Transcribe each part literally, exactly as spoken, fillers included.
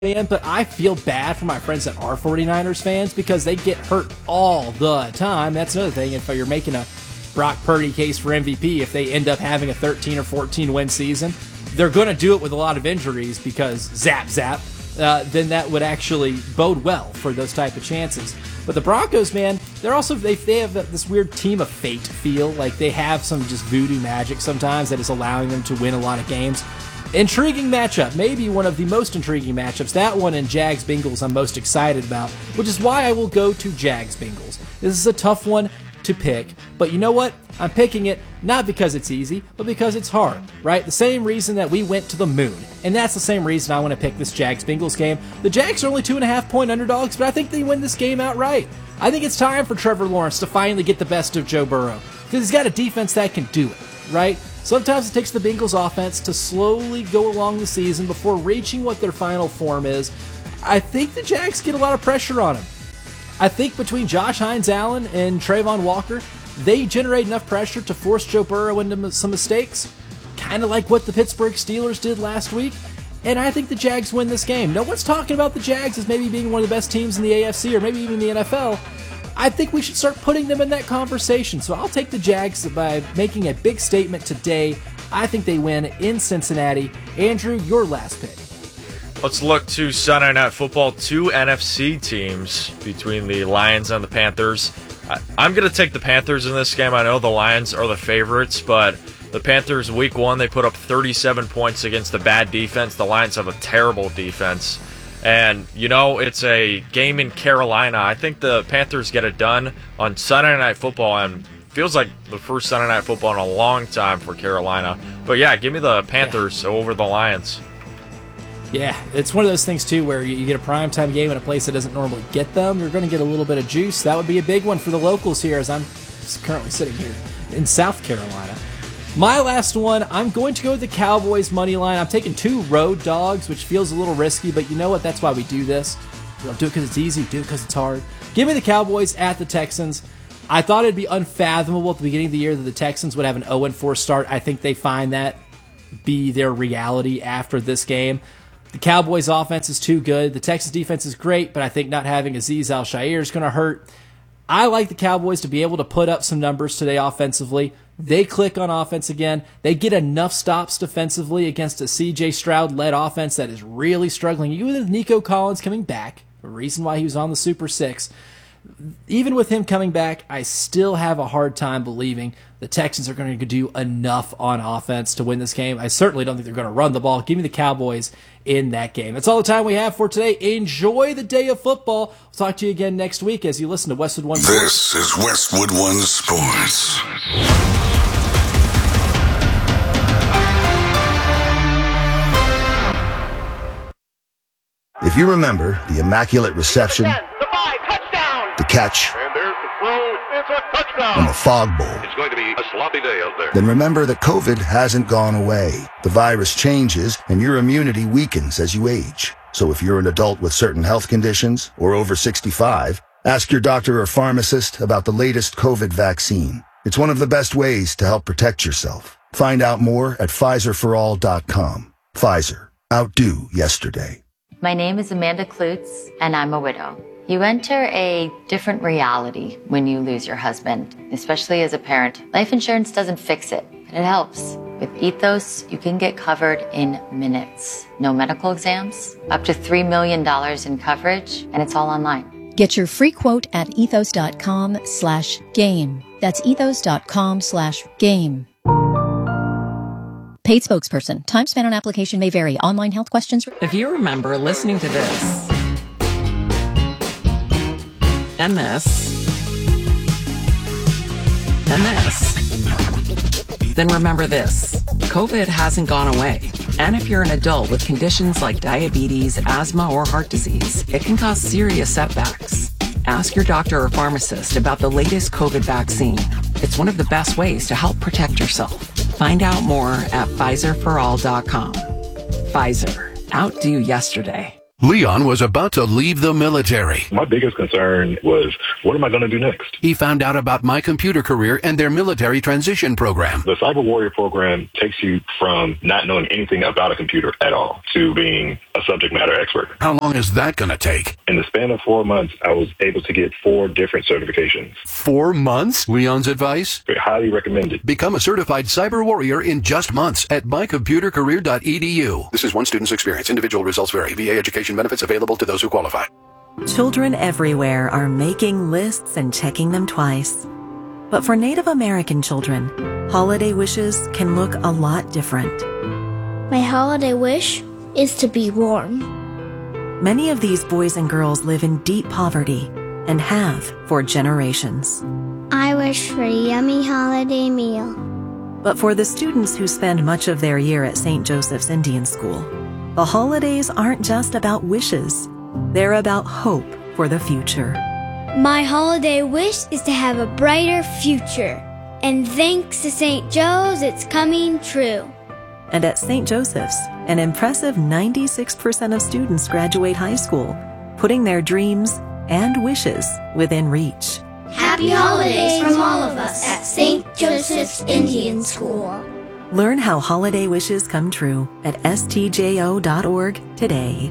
fan, but I feel bad for my friends that are 49ers fans because they get hurt all the time. That's another thing. If you're making a Brock Purdy case for M V P, if they end up having a thirteen or fourteen win season, they're going to do it with a lot of injuries because zap, zap, uh, then that would actually bode well for those type of chances. But the Broncos, man, they're also, they, they have this weird team of fate feel. Like they have some just voodoo magic sometimes that is allowing them to win a lot of games. Intriguing matchup, maybe one of the most intriguing matchups. That one and Jags-Bengals I'm most excited about, which is why I will go to Jags-Bengals. This is a tough one to pick, but you know what? I'm picking it not because it's easy, but because it's hard, right? The same reason that we went to the moon, and that's the same reason I want to pick this Jags-Bengals game. The Jags are only two and a half point underdogs, but I think they win this game outright. I think it's time for Trevor Lawrence to finally get the best of Joe Burrow, because he's got a defense that can do it, right? Sometimes it takes the Bengals offense to slowly go along the season before reaching what their final form is. I think the Jags get a lot of pressure on them. I think between Josh Hines-Allen and Trayvon Walker, they generate enough pressure to force Joe Burrow into some mistakes, kind of like what the Pittsburgh Steelers did last week. And I think the Jags win this game. No one's talking about the Jags as maybe being one of the best teams in the A F C or maybe even the N F L. I think we should start putting them in that conversation. So I'll take the Jags by making a big statement today. I think they win in Cincinnati. Andrew, your last pick. Let's look to Sunday Night Football. Two N F C teams between the Lions and the Panthers. I, I'm going to take the Panthers in this game. I know the Lions are the favorites, but the Panthers, week one, they put up thirty-seven points against a bad defense. The Lions have a terrible defense. And, you know, it's a game in Carolina. I think the Panthers get it done on Sunday Night Football, and feels like the first Sunday Night Football in a long time for Carolina. But, yeah, give me the Panthers yeah. over the Lions. Yeah, it's one of those things, too, where you get a primetime game in a place that doesn't normally get them. You're going to get a little bit of juice. That would be a big one for the locals here, as I'm currently sitting here in South Carolina. My last one, I'm going to go with the Cowboys money line. I'm taking two road dogs, which feels a little risky, but you know what? That's why we do this. We don't do it because it's easy. We do it because it's hard. Give me the Cowboys at the Texans. I thought it'd be unfathomable at the beginning of the year that the Texans would have an oh and four start. I think they find that be their reality after this game. The Cowboys offense is too good. The Texans defense is great, but I think not having Azeez Al-Shaair is going to hurt. I like the Cowboys to be able to put up some numbers today offensively. They click on offense again. They get enough stops defensively against a C J Stroud-led offense that is really struggling. Even with Nico Collins coming back, the reason why he was on the Super Six, even with him coming back, I still have a hard time believing the Texans are going to do enough on offense to win this game. I certainly don't think they're going to run the ball. Give me the Cowboys in that game. That's all the time we have for today. Enjoy the day of football. We'll talk to you again next week as you listen to Westwood One Sports. This is Westwood One Sports. If you remember the Immaculate Reception, the five, touchdown, the catch, and there's the throw, it's a touchdown, and the Fog Bowl, it's going to be a sloppy day out there. Then remember that COVID hasn't gone away. The virus changes, and your immunity weakens as you age. So if you're an adult with certain health conditions or over sixty-five, ask your doctor or pharmacist about the latest COVID vaccine. It's one of the best ways to help protect yourself. Find out more at Pfizer for all dot com. Pfizer. Outdo yesterday. My name is Amanda Klutz, and I'm a widow. You enter a different reality when you lose your husband, especially as a parent. Life insurance doesn't fix it, but it helps. With Ethos, you can get covered in minutes. No medical exams, up to three million dollars in coverage, and it's all online. Get your free quote at ethos.com slash game. That's ethos.com slash game. Paid spokesperson. Time spent on application may vary. Online health questions. If you remember listening to this and this and this, then remember this. COVID hasn't gone away. And if you're an adult with conditions like diabetes, asthma, or heart disease, it can cause serious setbacks. Ask your doctor or pharmacist about the latest COVID vaccine. It's one of the best ways to help protect yourself. Find out more at Pfizer for all dot com. Pfizer. Outdo yesterday. Leon was about to leave the military. My biggest concern was, what am I going to do next? He found out about My Computer Career and their military transition program. The Cyber Warrior program takes you from not knowing anything about a computer at all to being a subject matter expert. How long is that going to take? In the span of four months, I was able to get four different certifications. Four months? Leon's advice? Highly recommended. Become a certified cyber warrior in just months at my computer career dot e d u. This is one student's experience. Individual results vary. V A education benefits available to those who qualify. Children everywhere are making lists and checking them twice. But for Native American children, holiday wishes can look a lot different. My holiday wish is to be warm. Many of these boys and girls live in deep poverty and have for generations. I wish for a yummy holiday meal. But for the students who spend much of their year at Saint Joseph's Indian School, the holidays aren't just about wishes. They're about hope for the future. My holiday wish is to have a brighter future. And thanks to Saint Joe's, it's coming true. And at Saint Joseph's, an impressive ninety-six percent of students graduate high school, putting their dreams and wishes within reach. Happy holidays from all of us at Saint Joseph's Indian School. Learn how holiday wishes come true at s t j o dot org today.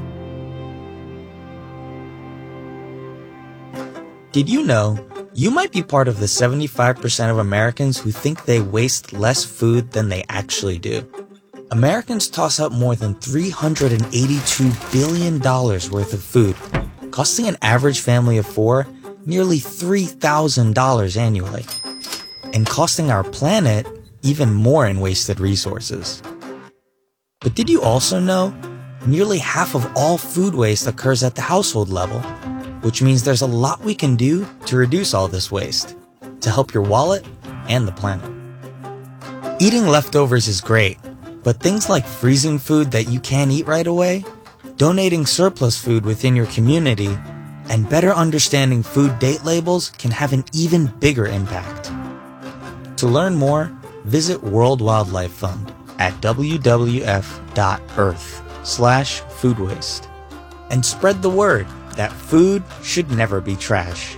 Did you know you might be part of the seventy-five percent of Americans who think they waste less food than they actually do? Americans toss out more than three hundred eighty-two billion dollars worth of food, costing an average family of four nearly three thousand dollars annually, and costing our planet even more in wasted resources. But did you also know nearly half of all food waste occurs at the household level, which means there's a lot we can do to reduce all this waste, to help your wallet and the planet. Eating leftovers is great, but things like freezing food that you can't eat right away, donating surplus food within your community, and better understanding food date labels can have an even bigger impact. To learn more, visit World Wildlife Fund at w w f dot earth slash food waste and spread the word that food should never be trash.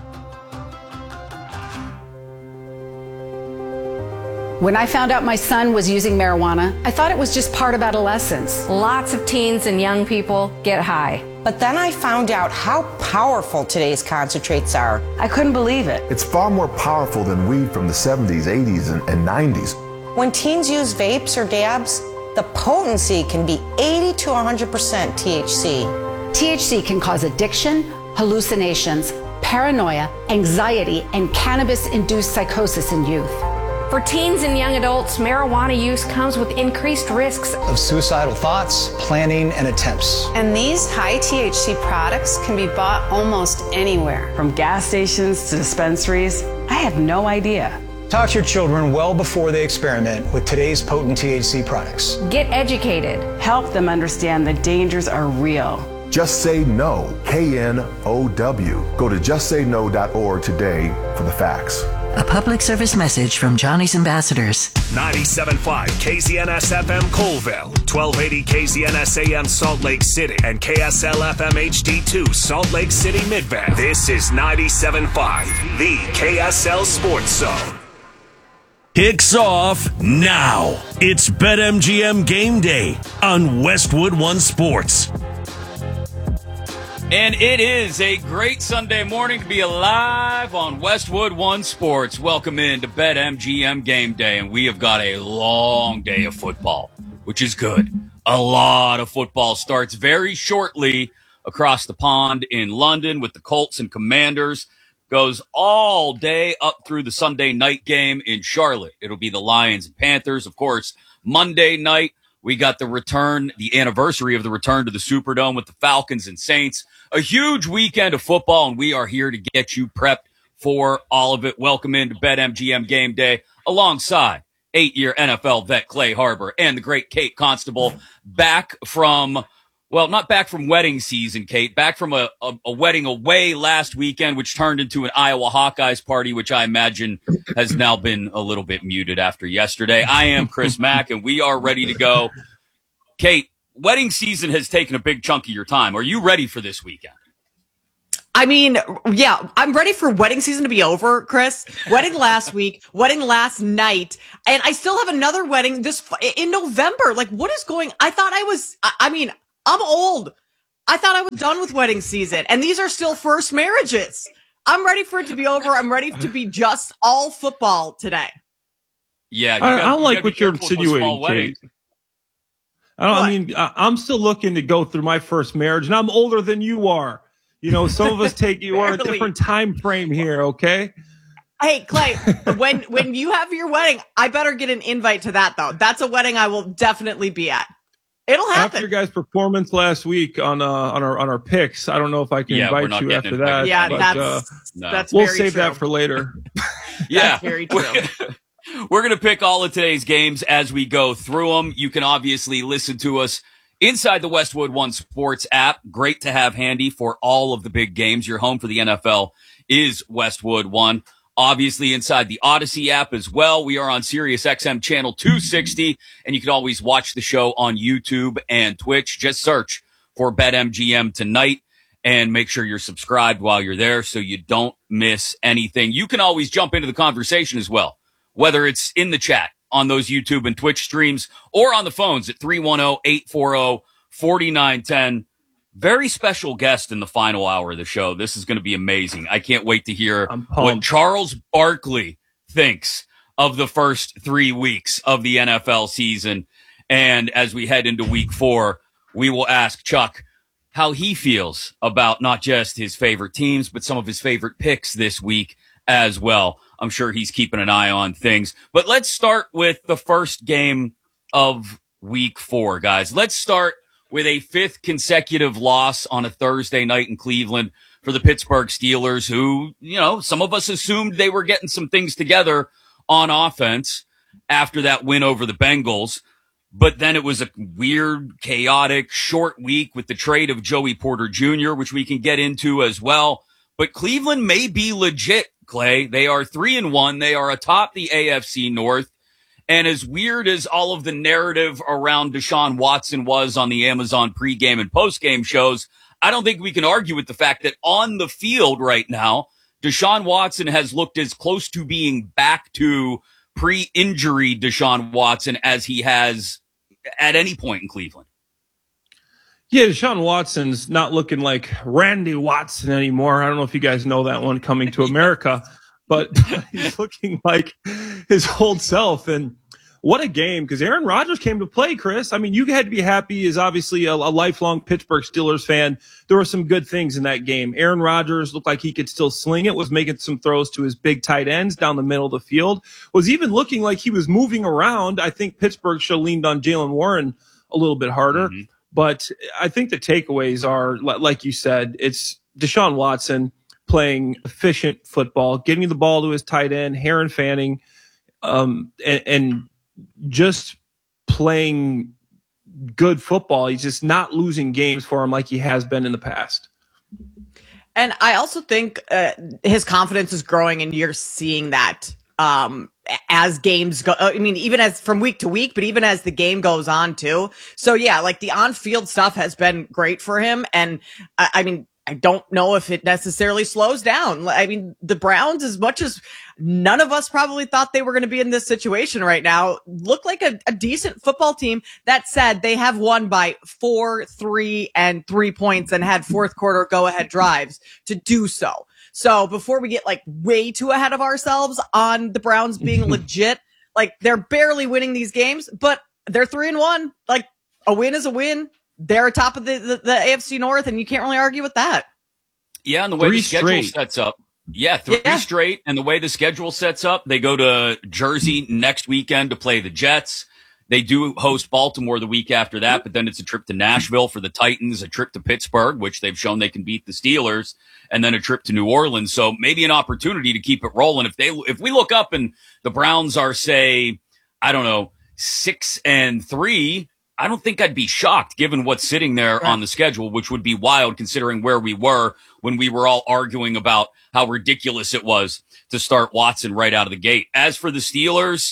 When I found out my son was using marijuana, I thought it was just part of adolescence. Lots of teens and young people get high. But then I found out how powerful today's concentrates are. I couldn't believe it. It's far more powerful than weed from the seventies, eighties, and, and nineties. When teens use vapes or dabs, the potency can be eighty to one hundred percent T H C. T H C can cause addiction, hallucinations, paranoia, anxiety, and cannabis-induced psychosis in youth. For teens and young adults, marijuana use comes with increased risks of suicidal thoughts, planning, and attempts. And these high T H C products can be bought almost anywhere. From gas stations to dispensaries, I had no idea. Talk to your children well before they experiment with today's potent T H C products. Get educated. Help them understand the dangers are real. Just Say No, K N O W. Go to just say no dot org today for the facts. A public service message from Johnny's Ambassadors. ninety-seven point five K Z N S F M Colville, twelve eighty K Z N S A M Salt Lake City, and K S L F M H D two Salt Lake City Midvale. This is ninety-seven point five, the K S L Sports Zone. Kicks off now. It's BetMGM Game Day on Westwood One Sports. And it is a great Sunday morning to be alive on Westwood One Sports. Welcome in to BetMGM Game Day, and we have got a long day of football, which is good. A lot of football starts very shortly across the pond in London with the Colts and Commanders. Goes all day up through the Sunday night game in Charlotte. It'll be the Lions and Panthers. Of course, Monday night, we got the return, the anniversary of the return to the Superdome with the Falcons and Saints. A huge weekend of football, and we are here to get you prepped for all of it. Welcome into BetMGM Game Day alongside eight-year N F L vet Clay Harbor and the great Kate Constable, back from, well, not back from wedding season, Kate, back from a, a, a wedding away last weekend, which turned into an Iowa Hawkeyes party, which I imagine has now been a little bit muted after yesterday. I am Chris Mack, and we are ready to go. Kate, wedding season has taken a big chunk of your time. Are you ready for this weekend? I mean, yeah, I'm ready for wedding season to be over, Chris. Wedding last week, wedding last night, and I still have another wedding this in November. Like, what is going? I thought I was. I, I mean, I'm old. I thought I was done with wedding season, and these are still first marriages. I'm ready for it to be over. I'm ready to be just all football today. Yeah, I, gotta, I don't like you what you're insinuating, Kate. I don't. What? I mean, I, I'm still looking to go through my first marriage, and I'm older than you are. You know, some of us take you on a different time frame here, okay? Hey, Clay, when when you have your wedding, I better get an invite to that, though. That's a wedding I will definitely be at. It'll happen. After your guys' performance last week on uh, on our on our picks, I don't know if I can yeah, invite you after that. Yeah, but, that's uh, no. that's we'll very save true. that for later. Yeah, that's very true. We're going to pick all of today's games as we go through them. You can obviously listen to us inside the Westwood One Sports app. Great to have handy for all of the big games. Your home for the N F L is Westwood One. Obviously inside the Odyssey app as well. We are on Sirius X M channel two sixty, and you can always watch the show on YouTube and Twitch. Just search for BetMGM tonight and make sure you're subscribed while you're there so you don't miss anything. You can always jump into the conversation as well, whether it's in the chat on those YouTube and Twitch streams or on the phones at three one zero, eight four zero, four nine one zero. Very special guest in the final hour of the show. This is going to be amazing. I can't wait to hear what Charles Barkley thinks of the first three weeks of the N F L season. And as we head into week four, we will ask Chuck how he feels about not just his favorite teams, but some of his favorite picks this week as well. I'm sure he's keeping an eye on things. But let's start with the first game of week four, guys. Let's start with a fifth consecutive loss on a Thursday night in Cleveland for the Pittsburgh Steelers, who, you know, some of us assumed they were getting some things together on offense after that win over the Bengals. But then it was a weird, chaotic, short week with the trade of Joey Porter Junior, which we can get into as well. But Cleveland may be legit, Clay. They are three and one. They are atop the A F C North. And as weird as all of the narrative around Deshaun Watson was on the Amazon pregame and postgame shows, I don't think we can argue with the fact that on the field right now, Deshaun Watson has looked as close to being back to pre-injury Deshaun Watson as he has at any point in Cleveland. Yeah, Deshaun Watson's not looking like Randy Watson anymore. I don't know if you guys know that one coming to America, but he's looking like his old self. And what a game, because Aaron Rodgers came to play, Chris. I mean, you had to be happy as obviously a, a lifelong Pittsburgh Steelers fan. There were some good things in that game. Aaron Rodgers looked like he could still sling it, was making some throws to his big tight ends down the middle of the field, was even looking like he was moving around. I think Pittsburgh should have leaned on Jaylen Warren a little bit harder. Mm-hmm. But I think the takeaways are, like you said, it's Deshaun Watson playing efficient football, getting the ball to his tight end, Heron Fanning, um, and, and just playing good football. He's just not losing games for him like he has been in the past. And I also think uh, his confidence is growing, and you're seeing that um, as games go. I mean, even as from week to week, but even as the game goes on too. So yeah, like the on-field stuff has been great for him. And I, I mean, I don't know if it necessarily slows down. I mean, the Browns, as much as none of us probably thought they were going to be in this situation right now, look like a, a decent football team. That said, they have won by four, three, and three points and had fourth quarter go-ahead drives to do so. So before we get like way too ahead of ourselves on the Browns being legit, like they're barely winning these games, but they're three and one. Like a win is a win. They're atop of the, the, the A F C North, and you can't really argue with that. Yeah, and the way Three the schedule straight. sets up. Yeah, three Yeah. straight, and the way the schedule sets up, they go to Jersey next weekend to play the Jets. They do host Baltimore the week after that, but then it's a trip to Nashville for the Titans, a trip to Pittsburgh, which they've shown they can beat the Steelers, and then a trip to New Orleans. So maybe an opportunity to keep it rolling. If they, if we look up and the Browns are, say, I don't know, six and three, I don't think I'd be shocked given what's sitting there right on the schedule, which would be wild considering where we were when we were all arguing about how ridiculous it was to start Watson right out of the gate. As for the Steelers,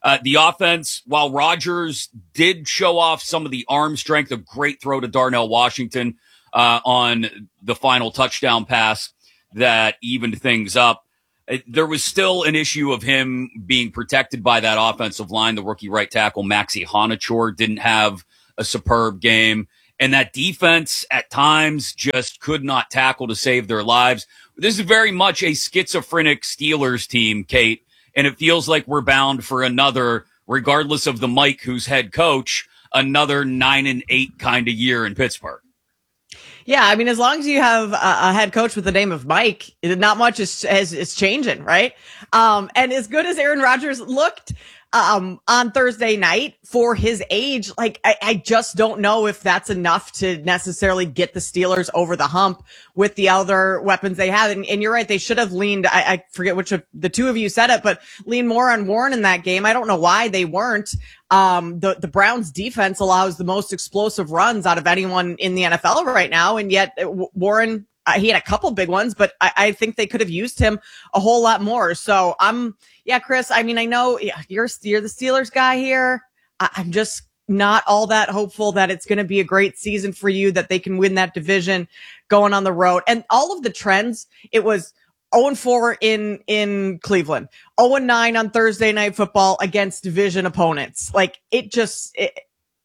Uh, the offense, while Rodgers did show off some of the arm strength, a great throw to Darnell Washington uh, on the final touchdown pass that evened things up, it, there was still an issue of him being protected by that offensive line. The rookie right tackle, Maxi Honachor, didn't have a superb game. And that defense at times just could not tackle to save their lives. This is very much a schizophrenic Steelers team, Kate. And it feels like we're bound for another, regardless of the Mike who's head coach, another nine and eight kind of year in Pittsburgh. Yeah, I mean, as long as you have a, a head coach with the name of Mike, not much is, is, is changing, right? Um, and as good as Aaron Rodgers looked um, on Thursday night for his age, like, I, I just don't know if that's enough to necessarily get the Steelers over the hump with the other weapons they have. And, and you're right, they should have leaned, I, I forget which of the two of you said it, but lean more on Warren in that game. I don't know why they weren't. Um, the, the Browns defense allows the most explosive runs out of anyone in the N F L right now. And yet Warren, uh, he had a couple big ones, but I, I think they could have used him a whole lot more. So I'm, yeah, Chris, I mean, I know yeah, you're, you're the Steelers guy here. I, I'm just not all that hopeful that it's going to be a great season for you, that they can win that division going on the road. And all of the trends, it was oh and four in, in Cleveland, oh and nine on Thursday Night Football against division opponents. Like it just, it,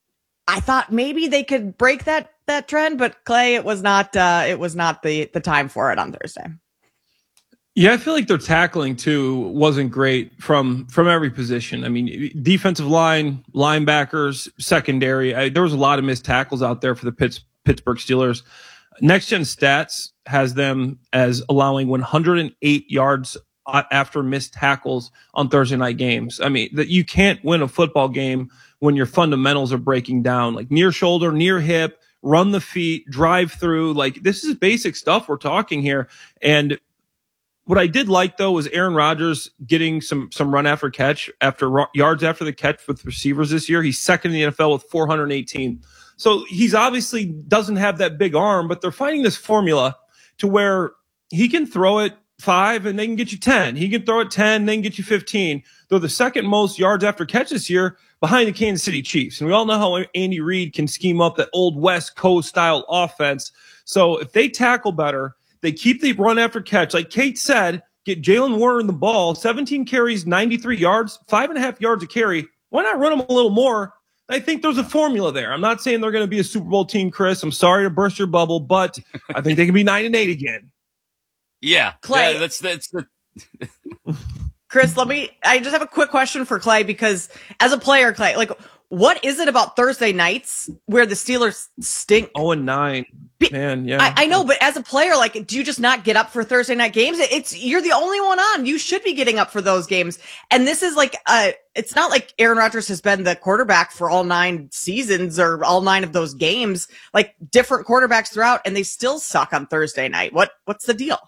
I thought maybe they could break that, that trend, but Clay, it was not, uh, it was not the, the time for it on Thursday. Yeah, I feel like their tackling too wasn't great from from every position. I mean, defensive line, linebackers, secondary. I, there was a lot of missed tackles out there for the Pitts, Pittsburgh Steelers. Next Gen Stats has them as allowing one hundred eight yards after missed tackles on Thursday night games. I mean, that you can't win a football game when your fundamentals are breaking down, like near shoulder, near hip, run the feet, drive through. Like this is basic stuff we're talking here. And what I did like, though, was Aaron Rodgers getting some some run after catch, after yards after the catch with receivers this year. He's second in the N F L with four hundred eighteen. So he's obviously doesn't have that big arm, but they're finding this formula to where he can throw it five and they can get you ten. He can throw it ten, they can get you fifteen. They're the second most yards after catch this year behind the Kansas City Chiefs. And we all know how Andy Reid can scheme up that old West Coast style offense. So if they tackle better, they keep the run after catch. Like Kate said, get Jalen Warren the ball, seventeen carries, ninety-three yards, five and a half yards a carry. Why not run them a little more? I think there's a formula there. I'm not saying they're going to be a Super Bowl team, Chris. I'm sorry to burst your bubble, but I think they can be nine and eight again. Yeah. Clay. Yeah, that's, that's the. Chris, let me, I just have a quick question for Clay, because as a player, Clay, like, what is it about Thursday nights where the Steelers stink? Oh and nine. Man, yeah. I, I know, but as a player, like, do you just not get up for Thursday night games? It's, you're the only one on. You should be getting up for those games. And this is like, uh, it's not like Aaron Rodgers has been the quarterback for all nine seasons or all nine of those games, like different quarterbacks throughout, and they still suck on Thursday night. What, what's the deal?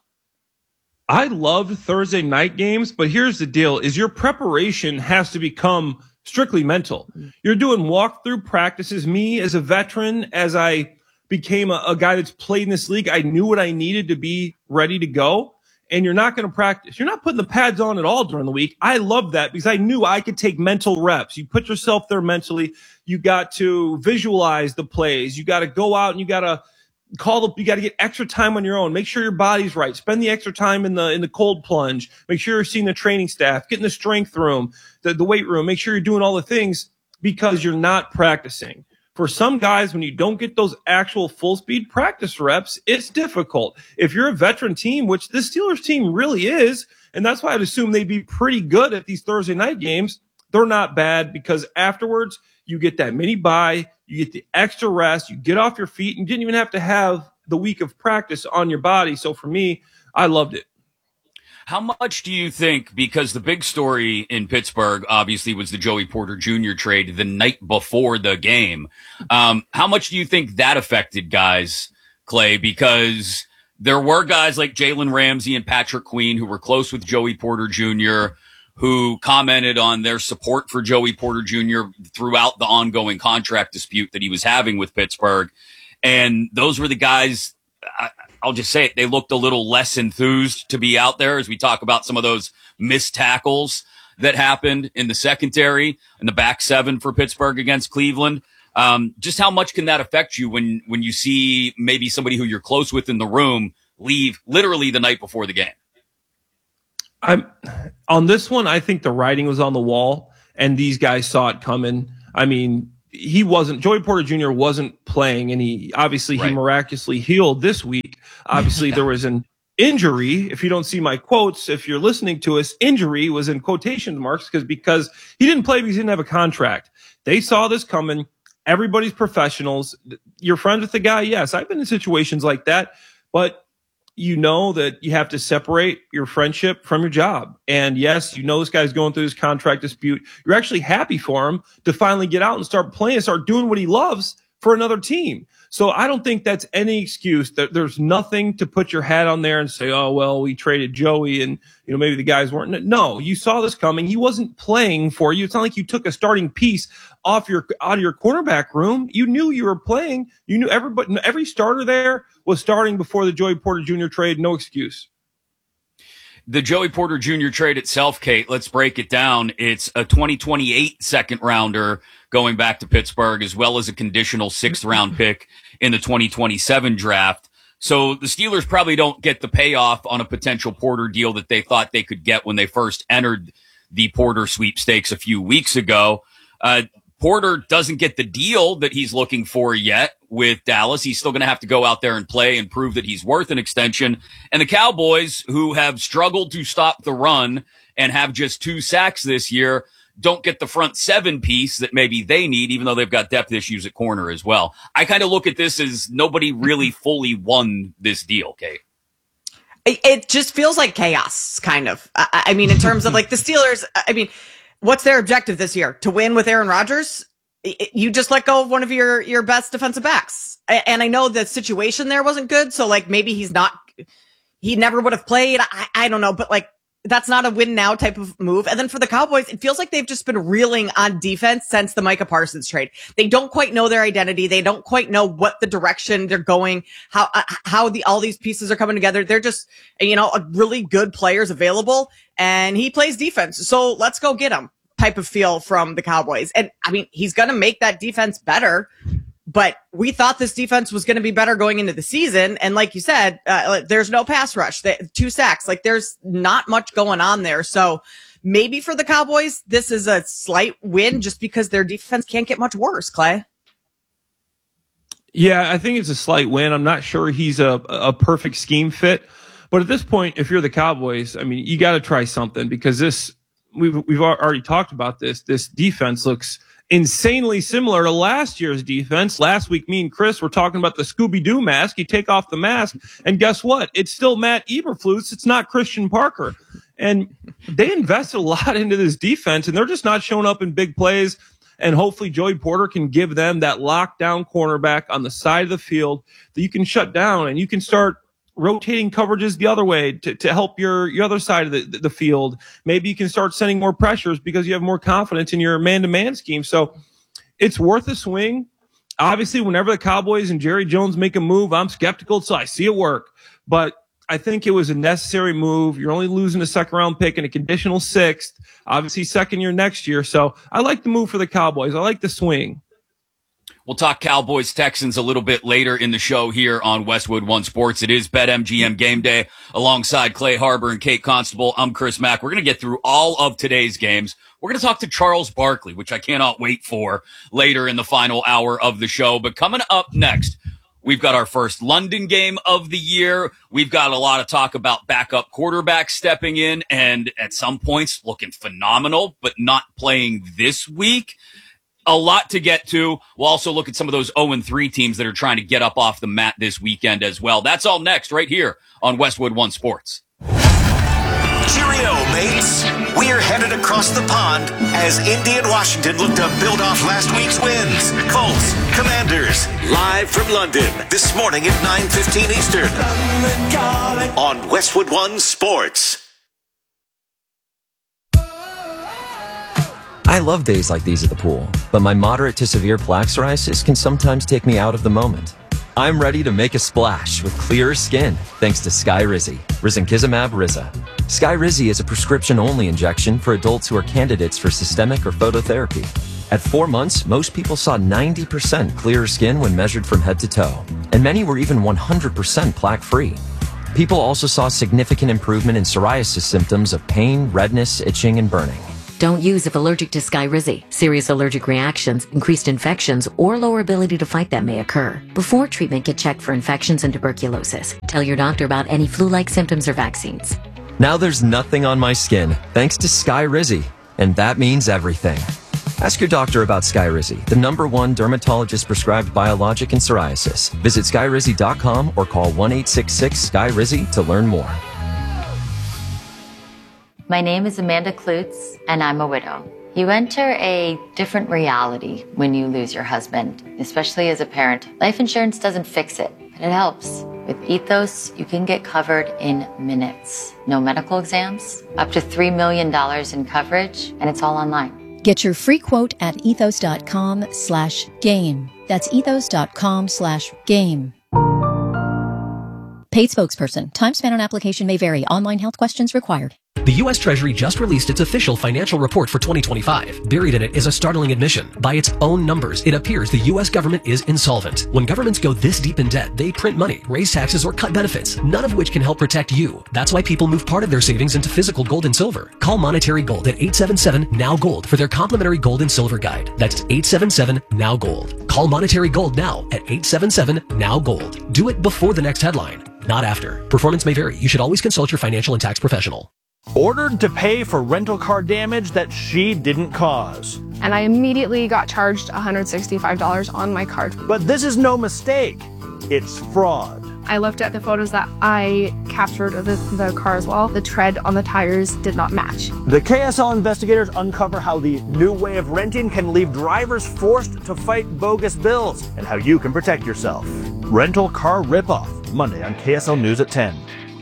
I love Thursday night games, but here's the deal is your preparation has to become strictly mental. You're doing walkthrough practices. Me as a veteran, as I became a, a guy that's played in this league, I knew what I needed to be ready to go. And you're not going to practice. You're not putting the pads on at all during the week. I love that because I knew I could take mental reps. You put yourself there mentally. You got to visualize the plays. You got to go out and you got to call the, you got to get extra time on your own. Make sure your body's right. Spend the extra time in the, in the cold plunge. Make sure you're seeing the training staff, get in the strength room, the, the weight room. Make sure you're doing all the things because you're not practicing. For some guys, when you don't get those actual full speed practice reps, it's difficult. If you're a veteran team, which this Steelers team really is, and that's why I'd assume they'd be pretty good at these Thursday night games, they're not bad because afterwards you get that mini bye, you get the extra rest, you get off your feet, and you didn't even have to have the week of practice on your body. So for me, I loved it. How much do you think, because the big story in Pittsburgh obviously was the Joey Porter Junior trade the night before the game. Um, how much do you think that affected guys, Clay? Because there were guys like Jalen Ramsey and Patrick Queen who were close with Joey Porter Junior, who commented on their support for Joey Porter Junior throughout the ongoing contract dispute that he was having with Pittsburgh. And those were the guys, I, I'll just say it, they looked a little less enthused to be out there as we talk about some of those missed tackles that happened in the secondary and the back seven for Pittsburgh against Cleveland. Um, just how much can that affect you when, when you see maybe somebody who you're close with in the room leave literally the night before the game? I'm on this one. I think the writing was on the wall and these guys saw it coming. I mean, he wasn't, Joey Porter Junior wasn't playing, and he obviously right. he miraculously healed this week. Obviously yeah. there was an injury. If you don't see my quotes, if you're listening to us, injury was in quotation marks because, because he didn't play because he didn't have a contract. They saw this coming. Everybody's professionals. You're friends with the guy. Yes. I've been in situations like that, but you know that you have to separate your friendship from your job. And yes, you know this guy's going through this contract dispute. You're actually happy for him to finally get out and start playing, start doing what he loves for another team. So I don't think that's any excuse. That there's nothing to put your hat on there and say, oh, well, we traded Joey and, you know, maybe the guys weren't. No, you saw this coming. He wasn't playing for you. It's not like you took a starting piece off your, out of your cornerback room. You knew you were playing. You knew everybody, every starter there was starting before the Joey Porter Junior trade. No excuse. The Joey Porter Junior trade itself, Kate, let's break it down. It's a twenty twenty-eight second rounder going back to Pittsburgh, as well as a conditional sixth round pick in the twenty twenty-seven draft. So the Steelers probably don't get the payoff on a potential Porter deal that they thought they could get when they first entered the Porter sweepstakes a few weeks ago. Uh, Porter doesn't get the deal that he's looking for yet with Dallas. He's still going to have to go out there and play and prove that he's worth an extension. And the Cowboys, who have struggled to stop the run and have just two sacks this year, don't get the front seven piece that maybe they need, even though they've got depth issues at corner as well. I kind of look at this as nobody really fully won this deal, Kate. It just feels like chaos, kind of. I, I mean, in terms of like the Steelers, I mean, what's their objective this year? To win with Aaron Rodgers? You just let go of one of your, your best defensive backs. And I know the situation there wasn't good. So like maybe he's not, he never would have played. I, I don't know, but like that's not a win now type of move. And then for the Cowboys, it feels like they've just been reeling on defense since the Micah Parsons trade. They don't quite know their identity. They don't quite know what the direction they're going, how, how the, all these pieces are coming together. They're just, you know, a really good players available and he plays defense. So let's go get him type of feel from the Cowboys. And I mean, he's going to make that defense better, but we thought this defense was going to be better going into the season. And like you said, uh, there's no pass rush, the, two sacks, like there's not much going on there. So maybe for the Cowboys, this is a slight win just because their defense can't get much worse, Clay. Yeah, I think it's a slight win. I'm not sure he's a, a perfect scheme fit, but at this point, if you're the Cowboys, I mean, you got to try something because this, We've we've already talked about this. This defense looks insanely similar to last year's defense. Last week, me and Chris were talking about the Scooby-Doo mask. You take off the mask, and guess what? It's still Matt Eberflus. It's not Christian Parker. And they invested a lot into this defense, and they're just not showing up in big plays. And hopefully Joey Porter can give them that lockdown cornerback on the side of the field that you can shut down, and you can start rotating coverages the other way to, to help your, your other side of the, the field. Maybe you can start sending more pressures because you have more confidence in your man-to-man scheme. So it's worth a swing. Obviously, whenever the Cowboys and Jerry Jones make a move, I'm skeptical, so I see it work. But I think it was a necessary move. You're only losing a second-round pick and a conditional sixth, obviously second year next year. So I like the move for the Cowboys. I like the swing. We'll talk Cowboys Texans a little bit later in the show here on Westwood One Sports. It is BetMGM Game Day alongside Clay Harbor and Kate Constable. I'm Chris Mack. We're going to get through all of today's games. We're going to talk to Charles Barkley, which I cannot wait for later in the final hour of the show. But coming up next, we've got our first London game of the year. We've got a lot of talk about backup quarterbacks stepping in and at some points looking phenomenal, but not playing this week. A lot to get to. We'll also look at some of those oh and three teams that are trying to get up off the mat this weekend as well. That's all next right here on Westwood One Sports. Cheerio, mates. We're headed across the pond as Indy and Washington look to build off last week's wins. Colts, Commanders, live from London this morning at nine fifteen Eastern on Westwood One Sports. I love days like these at the pool, but my moderate to severe plaque psoriasis can sometimes take me out of the moment. I'm ready to make a splash with clearer skin thanks to Sky Rizzy, risankizumab Rizza. Skyrizi is a prescription-only injection for adults who are candidates for systemic or phototherapy. At four months, most people saw ninety percent clearer skin when measured from head to toe, and many were even one hundred percent plaque-free. People also saw significant improvement in psoriasis symptoms of pain, redness, itching, and burning. Don't use if allergic to Skyrizi. Serious allergic reactions, increased infections, or lower ability to fight them may occur. Before treatment, get checked for infections and tuberculosis. Tell your doctor about any flu-like symptoms or vaccines. Now there's nothing on my skin, thanks to Skyrizi, and that means everything. Ask your doctor about Skyrizi, the number one dermatologist-prescribed biologic in psoriasis. Visit skyrizi dot com or call one eight six six Sky Rizi to learn more. My name is Amanda Klutz, and I'm a widow. You enter a different reality when you lose your husband, especially as a parent. Life insurance doesn't fix it, but it helps. With Ethos, you can get covered in minutes. No medical exams, up to three million dollars in coverage, and it's all online. Get your free quote at ethos.com slash game. That's ethos.com slash game. Paid spokesperson. Time spent on application may vary. Online health questions required. The U S Treasury just released its official financial report for twenty twenty-five. Buried in it is a startling admission. By its own numbers, it appears the U S government is insolvent. When governments go this deep in debt, they print money, raise taxes, or cut benefits, none of which can help protect you. That's why people move part of their savings into physical gold and silver. Call Monetary Gold at eight seven seven, N O W, GOLD for their complimentary gold and silver guide. That's eight seven seven, N O W, GOLD. Call Monetary Gold now at eight seven seven, N O W, GOLD. Do it before the next headline, not after. Performance may vary. You should always consult your financial and tax professional. Ordered to pay for rental car damage that she didn't cause. And I immediately got charged one hundred sixty-five dollars on my card. But this is no mistake. It's fraud. I looked at the photos that I captured of the, the car as well. The tread on the tires did not match. The K S L investigators uncover how the new way of renting can leave drivers forced to fight bogus bills and how you can protect yourself. Rental car ripoff, Monday on K S L News at ten.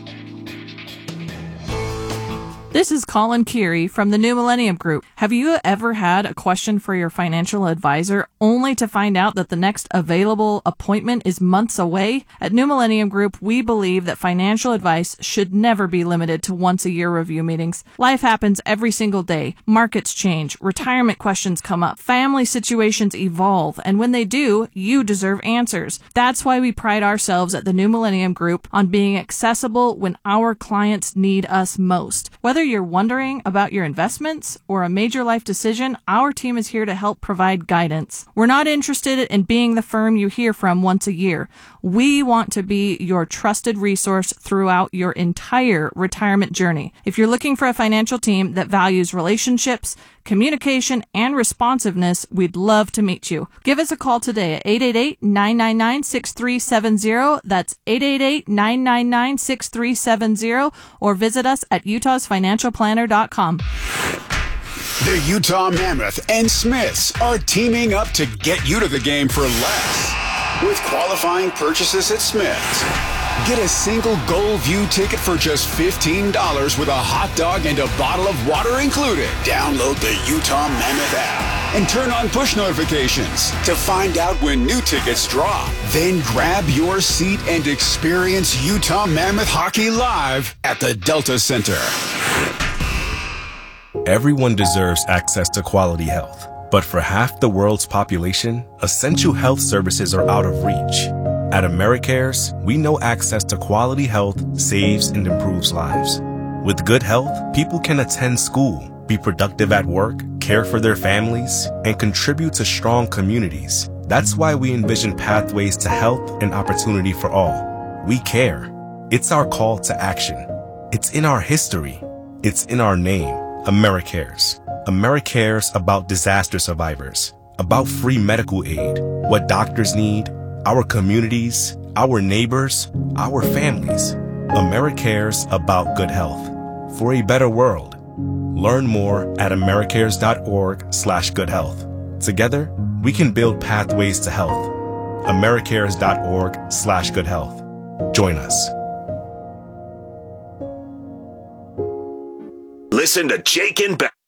This is Colin Keary from the New Millennium Group. Have you ever had a question for your financial advisor only to find out that the next available appointment is months away? At New Millennium Group, we believe that financial advice should never be limited to once-a-year review meetings. Life happens every single day. Markets change, retirement questions come up, family situations evolve, and when they do, you deserve answers. That's why we pride ourselves at the New Millennium Group on being accessible when our clients need us most. Whether you're wondering about your investments or a major life decision, our team is here to help provide guidance. We're not interested in being the firm you hear from once a year. We want to be your trusted resource throughout your entire retirement journey. If you're looking for a financial team that values relationships, communication, and responsiveness, we'd love to meet you. Give us a call today at eight eight eight, nine nine nine, six three seven zero. That's eight eight eight, nine nine nine, six three seven zero, or visit us at utahs financial planner dot com. The Utah Mammoth and Smiths are teaming up to get you to the game for less. With qualifying purchases at Smith's, get a single Gold View ticket for just fifteen dollars with a hot dog and a bottle of water included. Download the Utah Mammoth app and turn on push notifications to find out when new tickets drop. Then grab your seat and experience Utah Mammoth hockey live at the Delta Center. Everyone deserves access to quality health. But for half the world's population, essential health services are out of reach. At AmeriCares, we know access to quality health saves and improves lives. With good health, people can attend school, be productive at work, care for their families, and contribute to strong communities. That's why we envision pathways to health and opportunity for all. We care. It's our call to action. It's in our history. It's in our name, AmeriCares. AmeriCares about disaster survivors, about free medical aid, what doctors need, our communities, our neighbors, our families. AmeriCares about good health for a better world. Learn more at americares.org slash good health. Together, we can build pathways to health. americares.org slash good health. Join us. Listen to Jake and Beth.